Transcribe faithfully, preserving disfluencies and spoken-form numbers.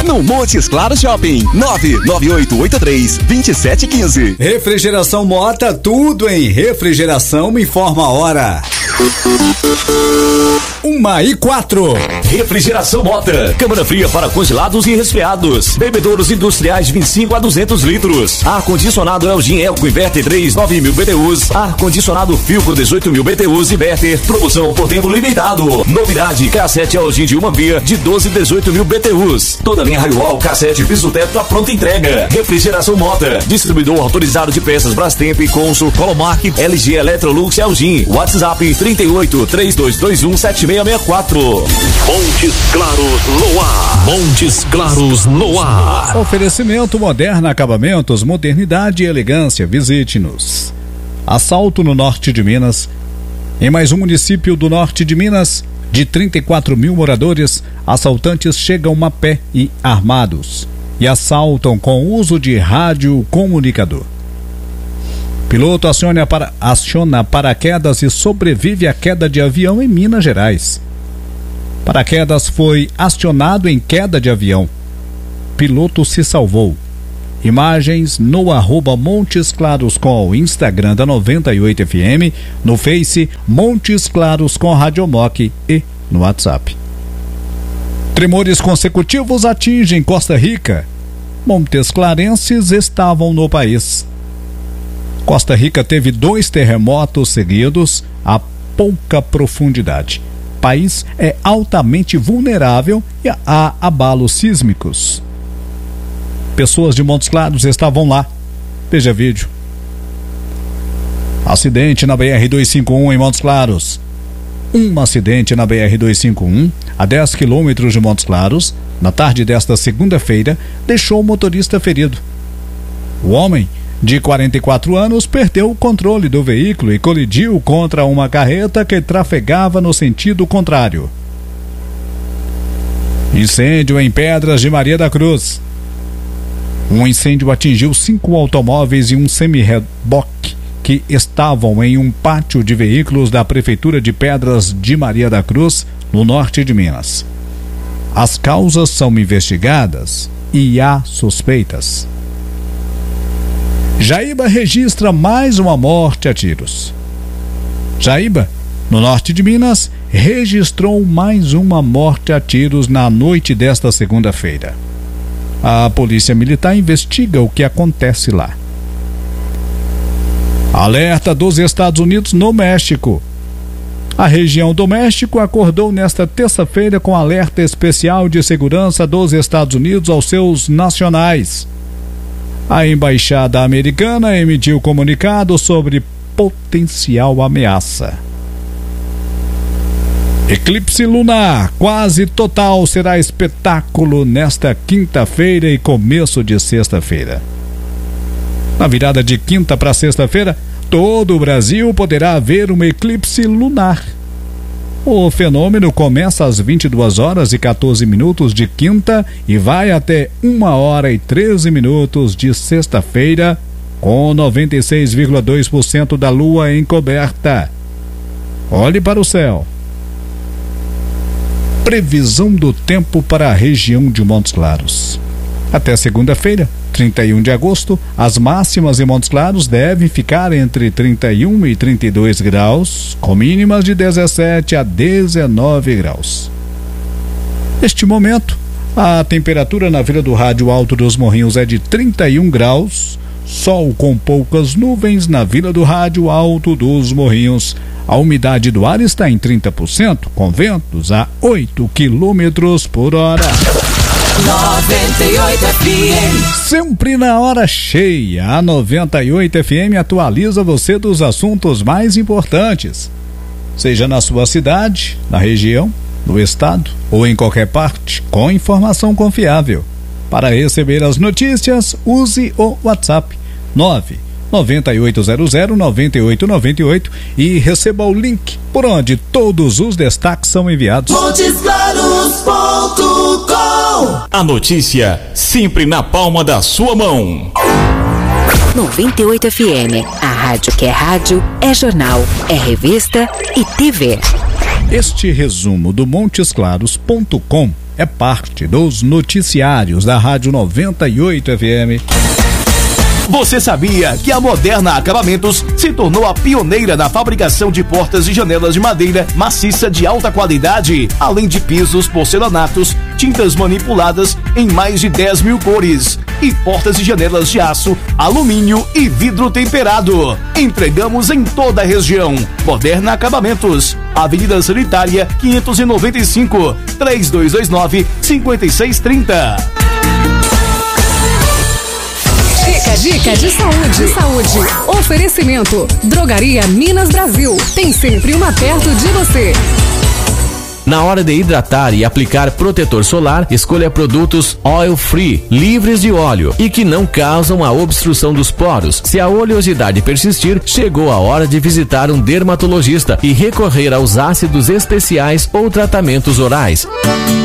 no Montes Claros Shopping. nove nove oito oito três, dois sete um cinco. Refrigeração Mota, tudo em refrigeração, me informa a hora. Uma e quatro. Refrigeração Mota, câmara fria para congelados e resfriados, bebedouros industriais de vinte e cinco a duzentos litros, ar condicionado Elgin Elco Inverter três, nove mil B T Us, ar condicionado Filco dezoito mil B T Us Inverter, promoção por tempo limitado. Novidade, cassete Elgin de uma via de doze, dezoito mil B T Us, toda linha Raiol, cassete piso teto a pronta entrega. Refrigeração Mota, distribuidor autorizado de peças Brastemp, Consul, Colomark, L G, Electrolux, Elgin. WhatsApp trinta e oito, três dois dois um, sete seis seis quatro. Montes Claros no ar. Montes Claros no ar. Oferecimento Moderna Acabamentos, modernidade e elegância. Visite-nos. Assalto no norte de Minas. Em mais um município do norte de Minas, de trinta e quatro mil moradores, assaltantes chegam a pé e armados e assaltam com uso de rádio comunicador. Piloto aciona, para, aciona paraquedas e sobrevive à queda de avião em Minas Gerais. Paraquedas foi acionado em queda de avião. Piloto se salvou. Imagens no arroba Montes Claros com o Instagram da noventa e oito F M, no Face Montes Claros com Radiomoc e no WhatsApp. Tremores consecutivos atingem Costa Rica. Montes Clarenses estavam no país. Costa Rica teve dois terremotos seguidos a pouca profundidade. O país é altamente vulnerável a abalos sísmicos. Pessoas de Montes Claros estavam lá. Veja vídeo. Acidente na B R duzentos e cinquenta e um em Montes Claros. Um acidente na B R duzentos e cinquenta e um, a dez quilômetros de Montes Claros, na tarde desta segunda-feira, deixou o motorista ferido. O homem, de quarenta e quatro anos, perdeu o controle do veículo e colidiu contra uma carreta que trafegava no sentido contrário. Incêndio em Pedras de Maria da Cruz. Um incêndio atingiu cinco automóveis e um semi-reboque que estavam em um pátio de veículos da Prefeitura de Pedras de Maria da Cruz, no norte de Minas. As causas são investigadas e há suspeitas. Jaíba registra mais uma morte a tiros. Jaíba, no norte de Minas, registrou mais uma morte a tiros na noite desta segunda-feira. A Polícia Militar investiga o que acontece lá. Alerta dos Estados Unidos no México. A região do México acordou nesta terça-feira com alerta especial de segurança dos Estados Unidos aos seus nacionais. A embaixada americana emitiu comunicado sobre potencial ameaça. Eclipse lunar quase total será espetáculo nesta quinta-feira e começo de sexta-feira. Na virada de quinta para sexta-feira, todo o Brasil poderá ver um eclipse lunar. O fenômeno começa às vinte e duas horas e quatorze minutos de quinta e vai até uma hora e treze minutos de sexta-feira, com noventa e seis vírgula dois por cento da lua encoberta. Olhe para o céu. Previsão do tempo para a região de Montes Claros. Até segunda-feira, trinta e um de agosto, as máximas em Montes Claros devem ficar entre trinta e um e trinta e dois graus, com mínimas de dezessete a dezenove graus. Neste momento, a temperatura na Vila do Rádio Alto dos Morrinhos é de trinta e um graus, sol com poucas nuvens na Vila do Rádio Alto dos Morrinhos. A umidade do ar está em trinta por cento, com ventos a oito quilômetros por hora. noventa e oito F M. Sempre na hora cheia, a noventa e oito F M atualiza você dos assuntos mais importantes, seja na sua cidade, na região, no estado ou em qualquer parte, com informação confiável. Para receber as notícias, use o WhatsApp nove nove oito zero zero nove oito nove oito e receba o link por onde todos os destaques são enviados. Montes Claros ponto com. A notícia sempre na palma da sua mão. noventa e oito F M, a rádio que é rádio, é jornal, é revista e T V. Este resumo do Montes Claros ponto com é parte dos noticiários da Rádio noventa e oito F M. Você sabia que a Moderna Acabamentos se tornou a pioneira na fabricação de portas e janelas de madeira maciça de alta qualidade, além de pisos, porcelanatos, tintas manipuladas em mais de dez mil cores e portas e janelas de aço, alumínio e vidro temperado. Entregamos em toda a região. Moderna Acabamentos, Avenida Sanitária quinhentos e noventa e cinco, três dois dois nove, cinco seis três zero. Dica, dica de saúde. Saúde. Oferecimento. Drogaria Minas Brasil. Tem sempre uma perto de você. Na hora de hidratar e aplicar protetor solar, escolha produtos oil free, livres de óleo e que não causam a obstrução dos poros. Se a oleosidade persistir, chegou a hora de visitar um dermatologista e recorrer aos ácidos especiais ou tratamentos orais.